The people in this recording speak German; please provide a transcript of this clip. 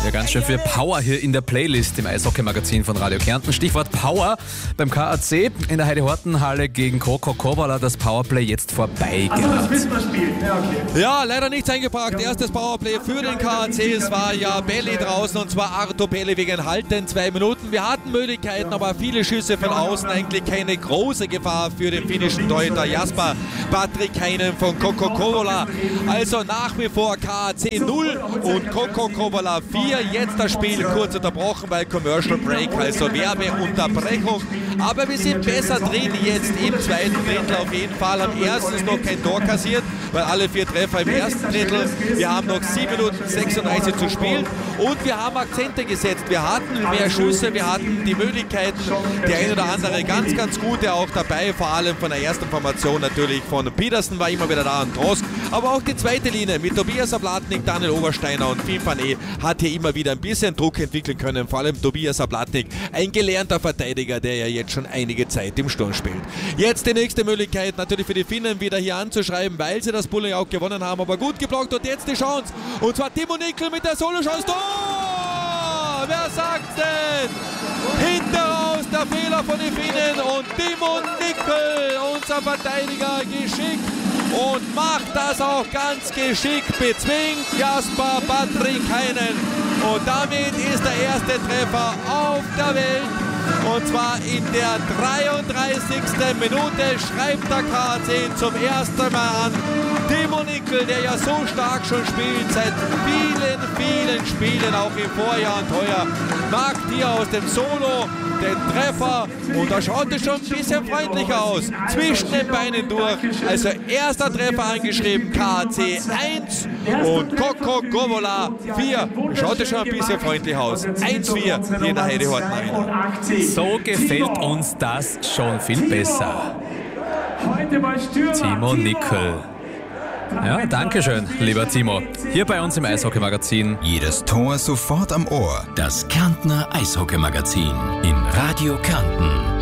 Ja, ganz schön viel Power hier in der Playlist im Eishockey-Magazin von Radio Kärnten. Stichwort Power beim KAC in der Heidi-Horten-Halle gegen Koko Kowala. Das Powerplay jetzt vorbei. Also das wissen wir spielen. Ja, okay. Ja, leider nichts eingebracht. Erstes Powerplay für den KAC. Es war ja Belli draußen und zwar Arto Belli wegen Halten 2 Minuten. Wir hatten Möglichkeiten, aber viele Schüsse von außen. Eigentlich keine große Gefahr für den finnischen Torhüter Jasper Patrikainen von Koko Kowala. Also nach wie vor KAC 0 und Koko Kowala 4. Jetzt das Spiel kurz unterbrochen bei Commercial Break, also Werbeunterbrechung. Aber wir sind besser drin jetzt im zweiten Drittel auf jeden Fall. Am ersten noch kein Tor kassiert, weil alle 4 Treffer im ersten Drittel. Wir haben noch 7 Minuten 36 zu spielen und wir haben Akzente gesetzt. Wir hatten mehr Schüsse, wir hatten die Möglichkeiten, der ein oder andere ganz gute auch dabei, vor allem von der ersten Formation natürlich von Petersen war immer wieder da und Trost. Aber auch die zweite Linie mit Tobias Ablatnik, Daniel Obersteiner und Finn van E. hat hier immer wieder ein bisschen Druck entwickeln können. Vor allem Tobias Ablatnik, ein gelernter Verteidiger, der ja jetzt schon einige Zeit im Sturm spielt. Jetzt die nächste Möglichkeit natürlich für die Finnen wieder hier anzuschreiben, weil sie das Bulli auch gewonnen haben. Aber gut geblockt und jetzt die Chance. Und zwar Timo Nickel mit der Solo-Chance. Tor! Wer sagt's denn? Hinteraus der Fehler von den Finnen und Timo Nickel, unser Verteidiger, geschickt. Und macht das auch ganz geschickt, bezwingt Jasper Patrikainen. Und damit ist der erste Treffer auf der Welt. Und zwar in der 33. Minute schreibt der KAC zum ersten Mal an. Timo Nickel, der ja so stark schon spielt, seit vielen Spielen, auch im Vorjahr und heuer, macht hier aus dem Solo den Treffer und da schaut es schon ein bisschen freundlicher aus. Zwischen den Beinen durch. Also erster Treffer angeschrieben, KAC 1 und Koko Kowala 4. Schaut es schon ein bisschen freundlich aus. 1-4 hier in der Heidi-Horten Arena. So gefällt uns das schon viel besser. Timo Nickel. Ja, danke schön, lieber Timo. Hier bei uns im Eishockey-Magazin. Jedes Tor sofort am Ohr. Das Kärntner Eishockey-Magazin in Radio Kärnten.